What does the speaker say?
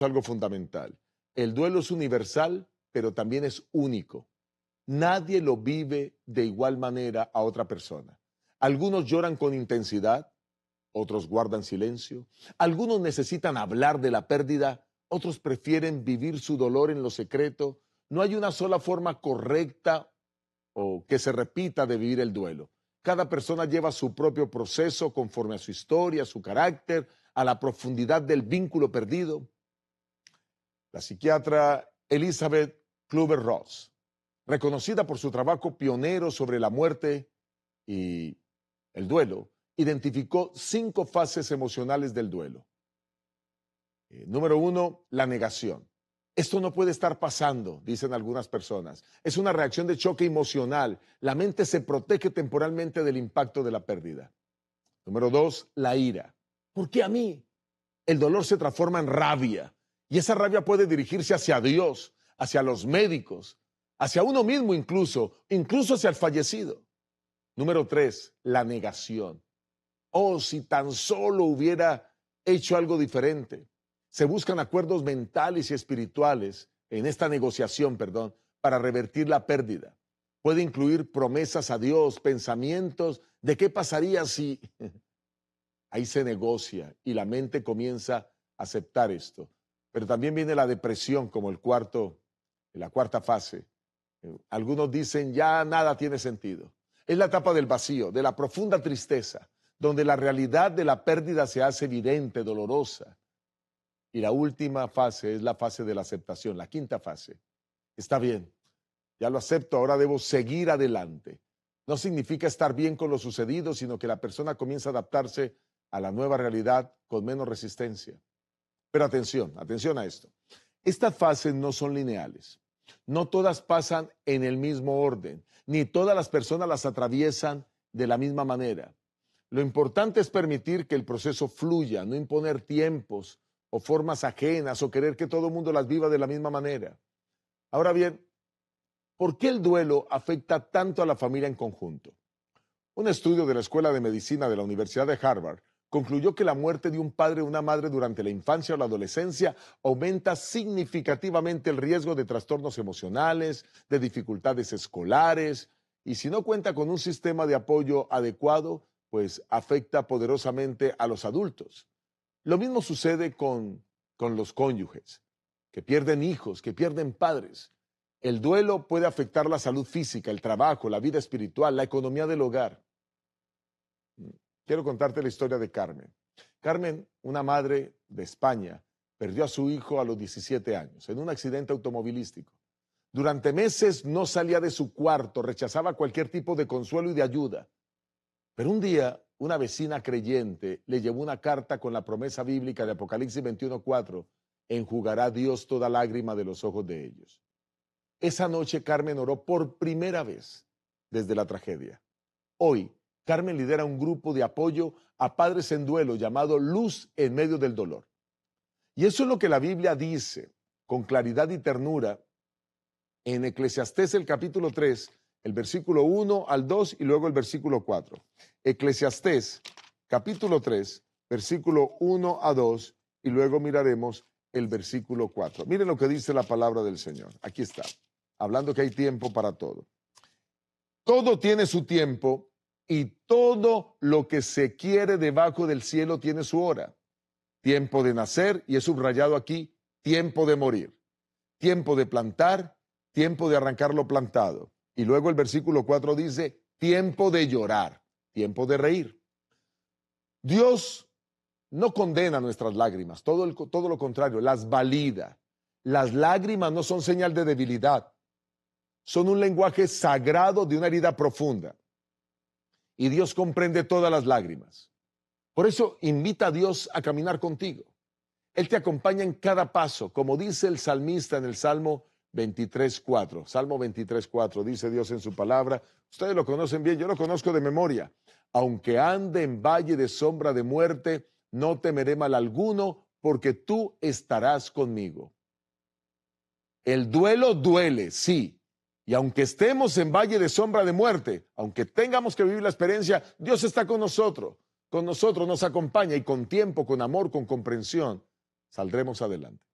algo fundamental. El duelo es universal, pero también es único. Nadie lo vive de igual manera a otra persona. Algunos lloran con intensidad, otros guardan silencio. Algunos necesitan hablar de la pérdida, otros prefieren vivir su dolor en lo secreto. No hay una sola forma correcta o que se repita de vivir el duelo. Cada persona lleva su propio proceso conforme a su historia, su carácter, a la profundidad del vínculo perdido. La psiquiatra Elizabeth Kübler-Ross, reconocida por su trabajo pionero sobre la muerte y el duelo, identificó 5 fases emocionales del duelo. Número 1, la negación. Esto no puede estar pasando, dicen algunas personas. Es una reacción de choque emocional. La mente se protege temporalmente del impacto de la pérdida. Número 2, la ira. ¿Por qué a mí? El dolor se transforma en rabia. Y esa rabia puede dirigirse hacia Dios, hacia los médicos, hacia uno mismo incluso hacia el fallecido. Número 3, la negación. Oh, si tan solo hubiera hecho algo diferente. Se buscan acuerdos mentales y espirituales en esta negociación, para revertir la pérdida. Puede incluir promesas a Dios, pensamientos de qué pasaría si... Ahí se negocia y la mente comienza a aceptar esto. Pero también viene la depresión como la cuarta fase. Algunos dicen ya nada tiene sentido. Es la etapa del vacío, de la profunda tristeza, donde la realidad de la pérdida se hace evidente, dolorosa. Y la última fase es la fase de la aceptación, la quinta fase. Está bien, ya lo acepto, ahora debo seguir adelante. No significa estar bien con lo sucedido, sino que la persona comienza a adaptarse a la nueva realidad con menos resistencia. Pero atención a esto. Estas fases no son lineales. No todas pasan en el mismo orden, ni todas las personas las atraviesan de la misma manera. Lo importante es permitir que el proceso fluya, no imponer tiempos o formas ajenas o querer que todo el mundo las viva de la misma manera. Ahora bien, ¿por qué el duelo afecta tanto a la familia en conjunto? Un estudio de la Escuela de Medicina de la Universidad de Harvard concluyó que la muerte de un padre o una madre durante la infancia o la adolescencia aumenta significativamente el riesgo de trastornos emocionales, de dificultades escolares, y si no cuenta con un sistema de apoyo adecuado, pues afecta poderosamente a los adultos. Lo mismo sucede con los cónyuges, que pierden hijos, que pierden padres. El duelo puede afectar la salud física, el trabajo, la vida espiritual, la economía del hogar. Quiero contarte la historia de Carmen. Carmen, una madre de España, perdió a su hijo a los 17 años en un accidente automovilístico. Durante meses no salía de su cuarto, rechazaba cualquier tipo de consuelo y de ayuda. Pero un día, una vecina creyente le llevó una carta con la promesa bíblica de Apocalipsis 21:4, enjugará Dios toda lágrima de los ojos de ellos. Esa noche Carmen oró por primera vez desde la tragedia. Hoy, Carmen lidera un grupo de apoyo a padres en duelo llamado Luz en medio del dolor. Y eso es lo que la Biblia dice con claridad y ternura en Eclesiastés el capítulo 3, el versículo 1 al 2 y luego el versículo 4. Eclesiastés capítulo 3, versículo 1 a 2 y luego miraremos el versículo 4. Miren lo que dice la palabra del Señor. Aquí está, hablando que hay tiempo para todo. Todo tiene su tiempo y todo lo que se quiere debajo del cielo tiene su hora. Tiempo de nacer, y he subrayado aquí, tiempo de morir. Tiempo de plantar, tiempo de arrancar lo plantado. Y luego el versículo 4 dice, tiempo de llorar, tiempo de reír. Dios no condena nuestras lágrimas, todo lo contrario, las valida. Las lágrimas no son señal de debilidad, son un lenguaje sagrado de una herida profunda. Y Dios comprende todas las lágrimas. Por eso invita a Dios a caminar contigo. Él te acompaña en cada paso, como dice el salmista en el Salmo 23:4. Salmo 23:4, dice Dios en su palabra. Ustedes lo conocen bien, yo lo conozco de memoria. Aunque ande en valle de sombra de muerte, no temeré mal alguno, porque tú estarás conmigo. El duelo duele, sí. Y aunque estemos en valle de sombra de muerte, aunque tengamos que vivir la experiencia, Dios está con nosotros. Con nosotros nos acompaña y con tiempo, con amor, con comprensión, saldremos adelante.